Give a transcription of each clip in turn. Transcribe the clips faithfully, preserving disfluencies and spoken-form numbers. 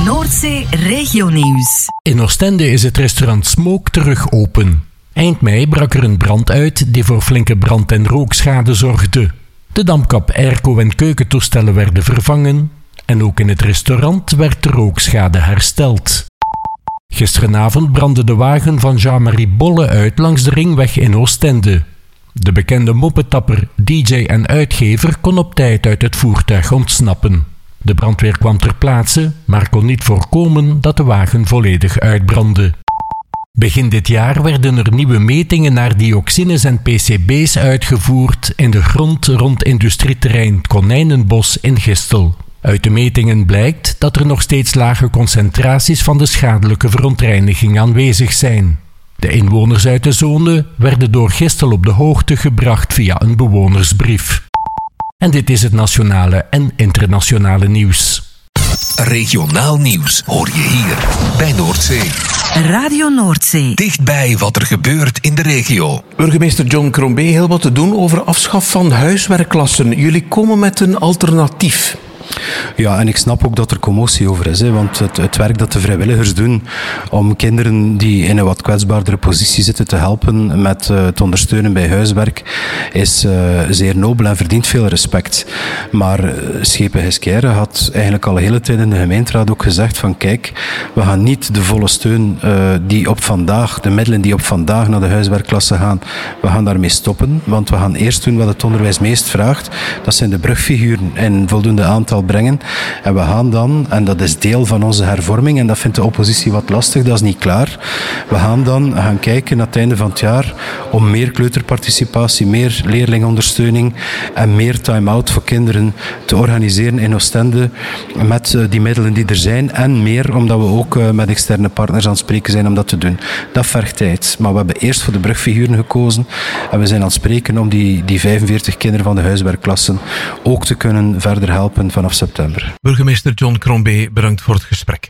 Noordzee Regionieuws. In Oostende is het restaurant Smoke terug open. Eind mei brak er een brand uit die voor flinke brand- en rookschade zorgde. De dampkap, airco en keukentoestellen werden vervangen en ook in het restaurant werd de rookschade hersteld. Gisterenavond brandde de wagen van Jean-Marie Bolle uit langs de ringweg in Oostende. De bekende moppetapper, D J en uitgever kon op tijd uit het voertuig ontsnappen. De brandweer kwam ter plaatse, maar kon niet voorkomen dat de wagen volledig uitbrandde. Begin dit jaar werden er nieuwe metingen naar dioxines en P C B's uitgevoerd in de grond rond industrieterrein Konijnenbos in Gistel. Uit de metingen blijkt dat er nog steeds lage concentraties van de schadelijke verontreiniging aanwezig zijn. De inwoners uit de zone werden door Gistel op de hoogte gebracht via een bewonersbrief. En dit is het nationale en internationale nieuws. Regionaal nieuws hoor je hier bij Noordzee. Radio Noordzee. Dichtbij wat er gebeurt in de regio. Burgemeester John Crombie, heel wat te doen over afschaf van huiswerkklassen. Jullie komen met een alternatief. Ja, en ik snap ook dat er commotie over is. Hè, want het, het werk dat de vrijwilligers doen om kinderen die in een wat kwetsbaardere positie zitten te helpen met uh, te ondersteunen bij huiswerk is uh, zeer nobel en verdient veel respect. Maar uh, Schepen Giskeire had eigenlijk al de hele tijd in de gemeenteraad ook gezegd van kijk, we gaan niet de volle steun uh, die op vandaag, de middelen die op vandaag naar de huiswerkklassen gaan, we gaan daarmee stoppen. Want we gaan eerst doen wat het onderwijs meest vraagt. Dat zijn de brugfiguren in voldoende aantal brengen. En we gaan dan, en dat is deel van onze hervorming, en dat vindt de oppositie wat lastig, dat is niet klaar. We gaan dan gaan kijken aan het einde van het jaar om meer kleuterparticipatie, meer leerlingondersteuning en meer time-out voor kinderen te organiseren in Oostende met die middelen die er zijn en meer omdat we ook met externe partners aan het spreken zijn om dat te doen. Dat vergt tijd. Maar we hebben eerst voor de brugfiguren gekozen en we zijn aan het spreken om die, die vijfenveertig kinderen van de huiswerkklassen ook te kunnen verder helpen vanaf september. Burgemeester John Crombie, bedankt voor het gesprek.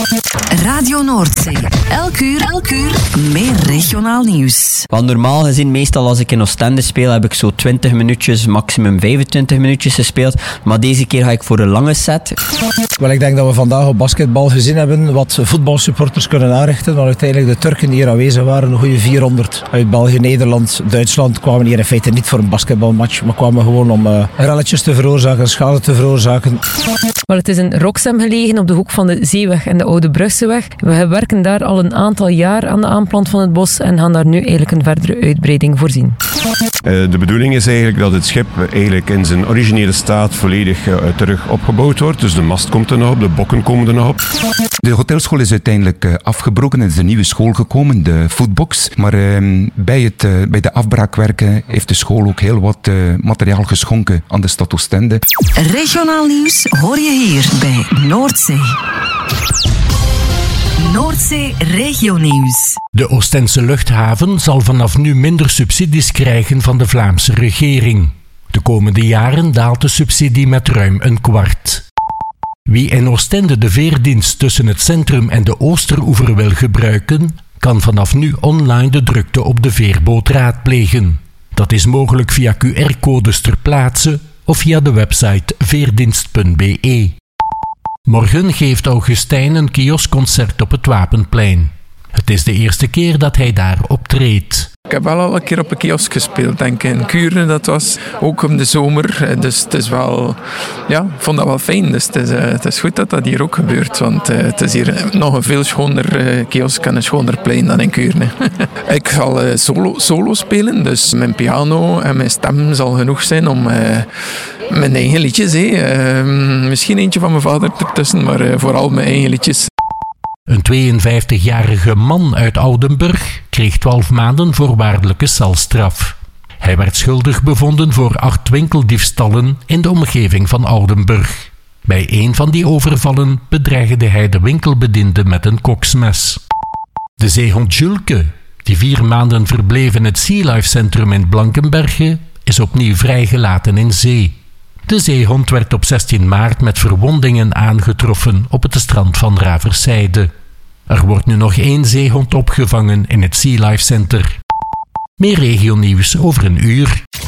Radio Noordzee. Elk uur, elk uur meer regionaal nieuws. Want normaal gezien, meestal als ik in Oostende speel, heb ik zo twintig minuutjes, maximum vijfentwintig minuutjes gespeeld. Maar deze keer ga ik voor een lange set. Wel, ik denk dat we vandaag op basketbal gezien hebben wat voetbalsupporters kunnen aanrichten. Want uiteindelijk de Turken die hier aanwezig waren, een goede vierhonderd uit België, Nederland, Duitsland, kwamen hier in feite niet voor een basketbalmatch, maar kwamen gewoon om uh, relletjes te veroorzaken, schade te veroorzaken. Maar het is in Roxem gelegen op de hoek van de Zeeweg en de Oude Brusseweg. We werken daar al een aantal jaar aan de aanplant van het bos en gaan daar nu eigenlijk een verdere uitbreiding voorzien. De bedoeling is eigenlijk dat het schip eigenlijk in zijn originele staat volledig uh, terug opgebouwd wordt. Dus de mast komt er nog op, de bokken komen er nog op. De hotelschool is uiteindelijk uh, afgebroken. Er is een nieuwe school gekomen, de Foodbox. Maar uh, bij, het, uh, bij de afbraakwerken heeft de school ook heel wat uh, materiaal geschonken aan de stad Oostende. Regionaal nieuws hoor je hier bij Noordzee. Noordzee Regionieuws. De Oostense luchthaven zal vanaf nu minder subsidies krijgen van de Vlaamse regering. De komende jaren daalt de subsidie met ruim een kwart. Wie in Oostende de veerdienst tussen het centrum en de Oosteroever wil gebruiken, kan vanaf nu online de drukte op de veerboot raadplegen. Dat is mogelijk via Q R-codes ter plaatse of via de website veerdienst punt b e. Morgen geeft Augustijn een kioskconcert op het Wapenplein. Het is de eerste keer dat hij daar optreedt. Ik heb wel al een keer op een kiosk gespeeld, denk ik. In Kuren, dat was ook om de zomer. Dus het is wel... Ja, ik vond dat wel fijn. Dus het is, uh, het is goed dat dat hier ook gebeurt. Want uh, het is hier nog een veel schoner uh, kiosk en een schoner plein dan in Kuren. Ik zal uh, solo, solo spelen. Dus mijn piano en mijn stem zal genoeg zijn om... Uh, mijn eigen liedjes. Uh, misschien eentje van mijn vader ertussen, maar uh, vooral mijn eigen liedjes. Een tweeënvijftigjarige man uit Oudenburg kreeg twaalf maanden voorwaardelijke celstraf. Hij werd schuldig bevonden voor acht winkeldiefstallen in de omgeving van Oudenburg. Bij een van die overvallen bedreigde hij de winkelbediende met een koksmes. De zeehond Julke, die vier maanden verbleef in het Sea Life Centrum in Blankenberge, is opnieuw vrijgelaten in zee. De zeehond werd op zestien maart met verwondingen aangetroffen op het strand van Raverszijde. Er wordt nu nog één zeehond opgevangen in het Sea Life Center. Meer regionieuws over een uur.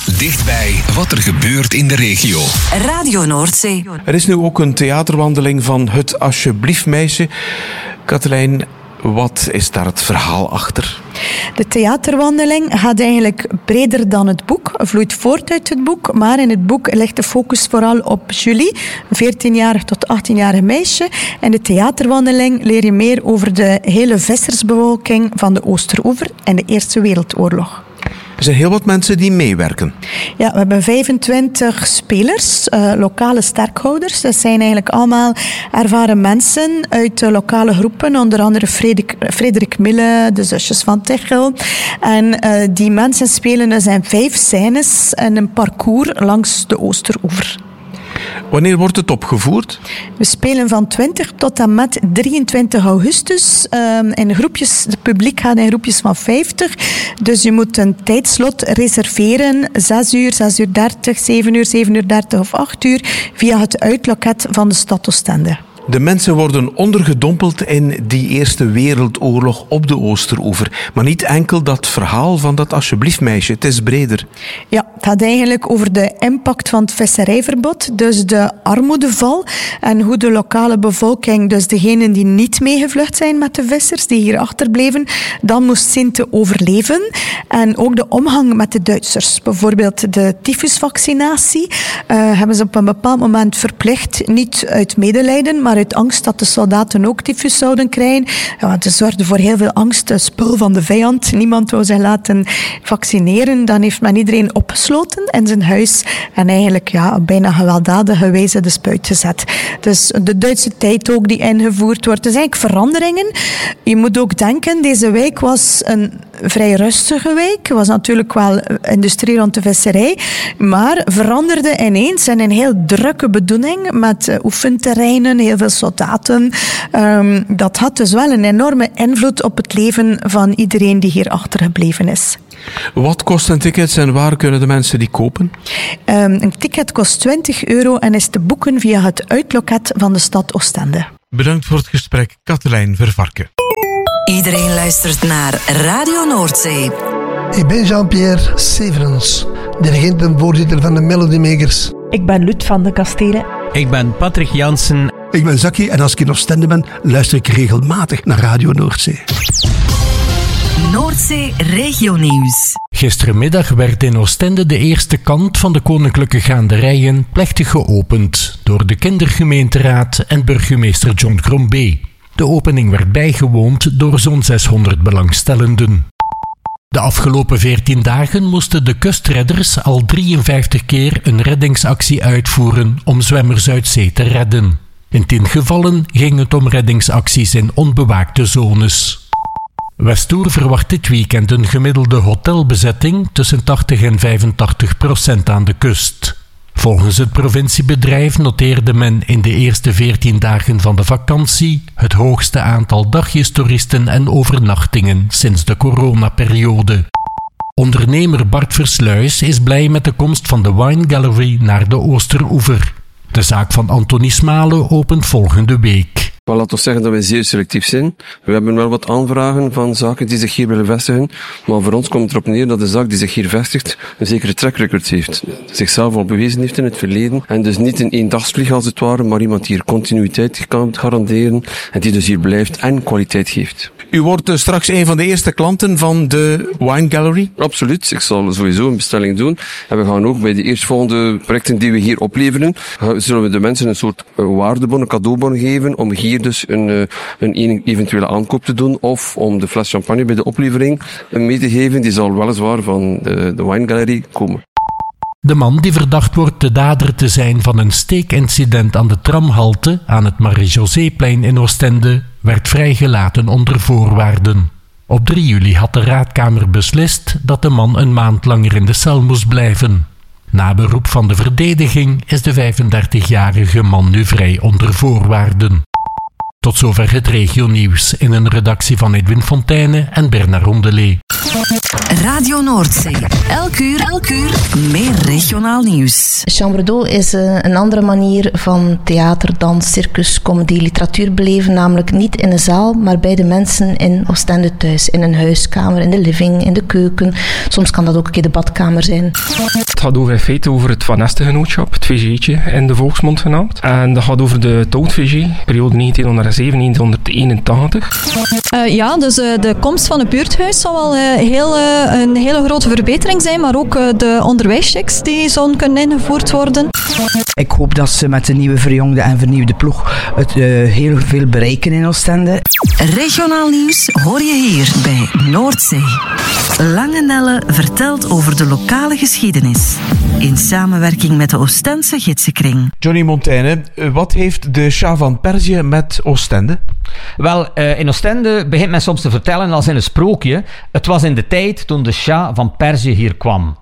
Dichtbij wat er gebeurt in de regio. Radio Noordzee. Er is nu ook een theaterwandeling van Het Alsjeblieft Meisje. Katelijn, wat is daar het verhaal achter? De theaterwandeling gaat eigenlijk breder dan het boek, vloeit voort uit het boek, maar in het boek ligt de focus vooral op Julie, een veertienjarig tot achttienjarig meisje. En de theaterwandeling leer je meer over de hele vissersbevolking van de Oosteroever en de Eerste Wereldoorlog. Er zijn heel wat mensen die meewerken. Ja, we hebben vijfentwintig spelers, uh, lokale sterkhouders. Dat zijn eigenlijk allemaal ervaren mensen uit de lokale groepen. Onder andere Frederik, Frederik Mille, de zusjes van Tichel. En uh, die mensen spelen dus in vijf scènes in een parcours langs de Oosteroever. Wanneer wordt het opgevoerd? We spelen van twintig tot en met drieëntwintig augustus um, in groepjes. Het publiek gaat in groepjes van vijftig. Dus je moet een tijdslot reserveren. zes uur, zes uur dertig, zeven uur, zeven uur dertig of acht uur via het uitloket van de stad Oostende. De mensen worden ondergedompeld in die Eerste Wereldoorlog op de Oosteroever. Maar niet enkel dat verhaal van dat Alsjeblieft Meisje, het is breder. Ja, het gaat eigenlijk over de impact van het visserijverbod, dus de armoedeval en hoe de lokale bevolking, dus degenen die niet meegevlucht zijn met de vissers, die hier achterbleven, dan moest zien te overleven. En ook de omgang met de Duitsers. Bijvoorbeeld de tyfusvaccinatie uh, hebben ze op een bepaald moment verplicht, niet uit medelijden, maar uit angst dat de soldaten ook tyfus zouden krijgen. Ja, dat zorgde voor heel veel angst, spul van de vijand. Niemand wou zich laten vaccineren. Dan heeft men iedereen opgesloten in zijn huis en eigenlijk ja, op bijna gewelddadige wijze de spuit gezet. Dus de Duitse tijd ook die ingevoerd wordt. Dus eigenlijk veranderingen. Je moet ook denken, deze wijk was een vrij rustige wijk. Het was natuurlijk wel industrie rond de visserij, maar veranderde ineens in een heel drukke bedoeling met oefenterreinen, heel veel soldaten. Um, dat had dus wel een enorme invloed op het leven van iedereen die hier achtergebleven is. Wat kosten tickets en waar kunnen de mensen die kopen? Um, een ticket kost twintig euro en is te boeken via het uitloket van de stad Oostende. Bedankt voor het gesprek, Katelijn Vervarken. Iedereen luistert naar Radio Noordzee. Ik ben Jean-Pierre Severens, dirigent en voorzitter van de Melody Makers. Ik ben Lut van de Kastelen. Ik ben Patrick Jansen. Ik ben Zaki en als ik in Oostende ben, luister ik regelmatig naar Radio Noordzee. Noordzee Regionieuws. Gisterenmiddag werd in Oostende de eerste kant van de koninklijke gaanderijen plechtig geopend door de kindergemeenteraad en burgemeester John Crombé. De opening werd bijgewoond door zo'n zeshonderd belangstellenden. De afgelopen veertien dagen moesten de kustredders al drieënvijftig keer een reddingsactie uitvoeren om zwemmers uit zee te redden. In tien gevallen ging het om reddingsacties in onbewaakte zones. Westoer verwacht dit weekend een gemiddelde hotelbezetting tussen tachtig en vijfentachtig procent aan de kust. Volgens het provinciebedrijf noteerde men in de eerste veertien dagen van de vakantie het hoogste aantal dagjestoeristen en overnachtingen sinds de coronaperiode. Ondernemer Bart Versluis is blij met de komst van de Wine Gallery naar de Oosteroever. De zaak van Anthony Smale opent volgende week. Maar laat ons zeggen dat wij zeer selectief zijn. We hebben wel wat aanvragen van zaken die zich hier willen vestigen. Maar voor ons komt het erop neer dat de zaak die zich hier vestigt een zekere track record heeft. Zichzelf al bewezen heeft in het verleden. En dus niet een eendagsvlieg als het ware, maar iemand die hier continuïteit kan garanderen. En die dus hier blijft en kwaliteit geeft. U wordt straks een van de eerste klanten van de Wine Gallery? Absoluut. Ik zal sowieso een bestelling doen. En we gaan ook bij de eerstvolgende projecten die we hier opleveren, zullen we de mensen een soort waardebon, een cadeaubon geven om hier dus een, een eventuele aankoop te doen of om de fles champagne bij de oplevering mee te geven. Die zal weliswaar van de, de Wine Gallery komen. De man die verdacht wordt de dader te zijn van een steekincident aan de tramhalte aan het Marie-Joséplein in Oostende werd vrijgelaten onder voorwaarden. Op drie juli had de raadkamer beslist dat de man een maand langer in de cel moest blijven. Na beroep van de verdediging is de vijfendertigjarige man nu vrij onder voorwaarden. Tot zover het regionieuws in een redactie van Edwin Fonteyne en Bernard Rondelet. Radio Noordzee. Elk uur, elk uur meer regionaal nieuws. Chambre d'eau is uh, een andere manier van theater, dans, circus, comedy, literatuur beleven. Namelijk niet in een zaal, maar bij de mensen in Oostende thuis. In een huiskamer, in de living, in de keuken. Soms kan dat ook een keer de badkamer zijn. Het gaat over in feite over het Van Este-genootschap, het V G'tje in de volksmond genaamd. En dat gaat over de Toud-V G, periode negentienhonderdzeven tot negentienhonderdeenentachtig. Uh, ja, dus uh, de komst van het buurthuis zal wel uh, heel, uh, een hele grote verbetering zijn, maar ook uh, de onderwijschecks die zouden kunnen ingevoerd worden. Ik hoop dat ze met de nieuwe verjongde en vernieuwde ploeg het uh, heel veel bereiken in Oostende. Regionaal nieuws hoor je hier bij Noordzee. Lange Nelle vertelt over de lokale geschiedenis. In samenwerking met de Oostense Gidsenkring. Johnny Montaigne, wat heeft de Shah van Perzië met Oostende? Wel, uh, in Oostende begint men soms te vertellen als in een sprookje. Het was in de tijd toen de Shah van Perzië hier kwam.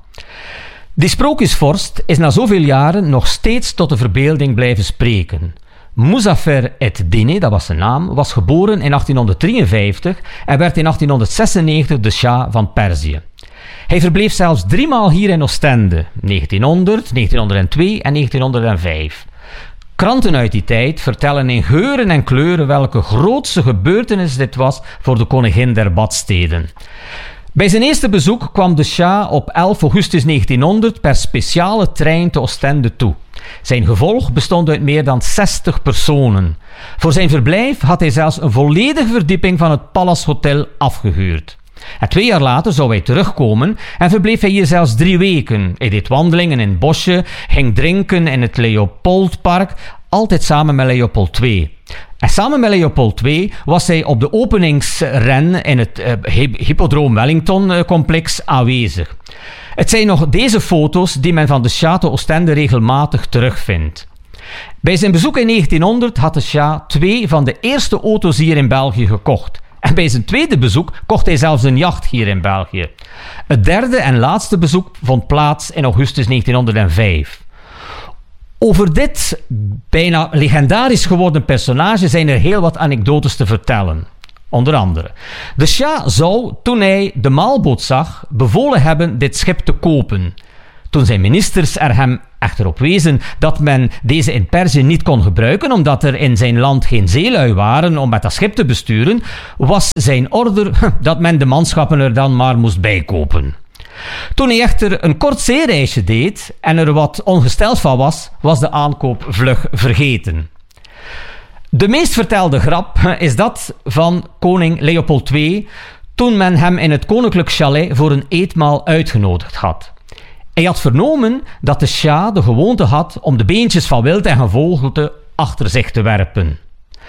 Die sprookjesvorst is na zoveel jaren nog steeds tot de verbeelding blijven spreken. Muzaffer ed-Dini, dat was zijn naam, was geboren in achttienhonderddrieënvijftig en werd in achttienhonderdzesennegentig de Shah van Perzië. Hij verbleef zelfs driemaal hier in Oostende, negentienhonderd, negentienhonderdtwee en negentienhonderdvijf. Kranten uit die tijd vertellen in geuren en kleuren welke grootse gebeurtenis dit was voor de koningin der badsteden. Bij zijn eerste bezoek kwam de Shah op elf augustus negentienhonderd per speciale trein te Oostende toe. Zijn gevolg bestond uit meer dan zestig personen. Voor zijn verblijf had hij zelfs een volledige verdieping van het Palace Hotel afgehuurd. En twee jaar later zou hij terugkomen en verbleef hij hier zelfs drie weken. Hij deed wandelingen in het bosje, ging drinken in het Leopoldpark, altijd samen met Leopold de Tweede. En samen met Leopold de Tweede was hij op de openingsren in het uh, Hippodroom Wellington uh, complex aanwezig. Het zijn nog deze foto's die men van de Shah te Oostende regelmatig terugvindt. Bij zijn bezoek in negentienhonderd had de Shah twee van de eerste auto's hier in België gekocht. En bij zijn tweede bezoek kocht hij zelfs een jacht hier in België. Het derde en laatste bezoek vond plaats in augustus negentienhonderdvijf. Over dit bijna legendarisch geworden personage zijn er heel wat anekdotes te vertellen. Onder andere. De Shah zou, toen hij de maalboot zag, bevolen hebben dit schip te kopen. Toen zijn ministers er hem echter op wezen dat men deze in Perzië niet kon gebruiken omdat er in zijn land geen zeelui waren om met dat schip te besturen, was zijn order dat men de manschappen er dan maar moest bijkopen. Toen hij echter een kort zeereisje deed en er wat ongesteld van was, was de aankoop vlug vergeten. De meest vertelde grap is dat van koning Leopold de Tweede toen men hem in het koninklijk chalet voor een eetmaal uitgenodigd had. Hij had vernomen dat de Shah de gewoonte had om de beentjes van wild en gevogelte achter zich te werpen.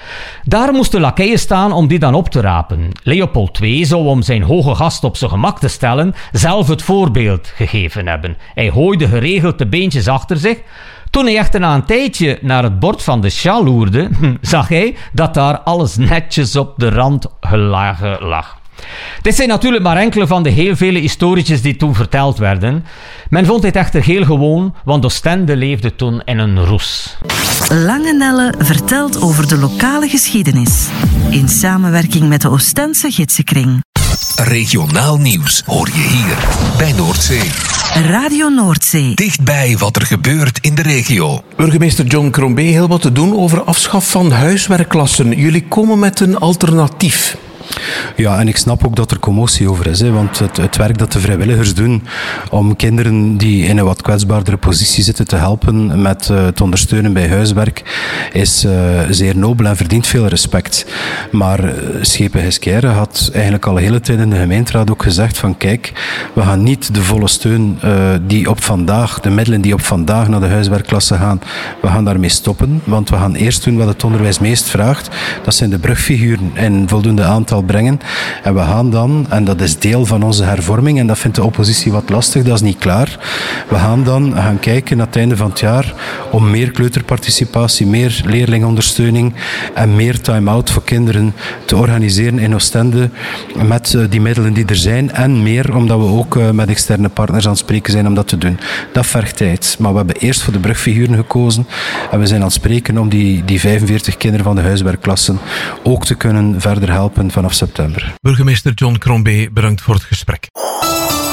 Daar moesten lakeien staan om die dan op te rapen. Leopold de Tweede zou, om zijn hoge gast op zijn gemak te stellen, zelf het voorbeeld gegeven hebben. Hij gooide geregeld de beentjes achter zich. Toen hij echter na een tijdje naar het bord van de Shah loerde, zag hij dat daar alles netjes op de rand gelagen lag. Dit zijn natuurlijk maar enkele van de heel vele historietjes die toen verteld werden. Men vond dit echter heel gewoon, want Oostende leefde toen in een roes. Lange Nelle vertelt over de lokale geschiedenis. In samenwerking met de Oostense Gidsenkring. Regionaal nieuws hoor je hier bij Noordzee. Radio Noordzee. Dichtbij wat er gebeurt in de regio. Burgemeester John Crombie, heel wat te doen over afschaf van huiswerkklassen. Jullie komen met een alternatief. Ja, en ik snap ook dat er commotie over is. Hè, want het, het werk dat de vrijwilligers doen om kinderen die in een wat kwetsbaardere positie zitten te helpen met uh, te ondersteunen bij huiswerk is uh, zeer nobel en verdient veel respect. Maar uh, Schepen Giskeire had eigenlijk al de hele tijd in de gemeenteraad ook gezegd van kijk, we gaan niet de volle steun uh, die op vandaag, de middelen die op vandaag naar de huiswerkklassen gaan, we gaan daarmee stoppen. Want we gaan eerst doen wat het onderwijs meest vraagt. Dat zijn de brugfiguren in voldoende aantal brengen. En we gaan dan, en dat is deel van onze hervorming, en dat vindt de oppositie wat lastig, dat is niet klaar. We gaan dan gaan kijken aan het einde van het jaar om meer kleuterparticipatie, meer leerlingondersteuning en meer time-out voor kinderen te organiseren in Oostende met die middelen die er zijn en meer omdat we ook met externe partners aan het spreken zijn om dat te doen. Dat vergt tijd. Maar we hebben eerst voor de brugfiguren gekozen en we zijn aan het spreken om die, die vijfenveertig kinderen van de huiswerkklassen ook te kunnen verder helpen vanaf september. Burgemeester John Crombie, bedankt voor het gesprek.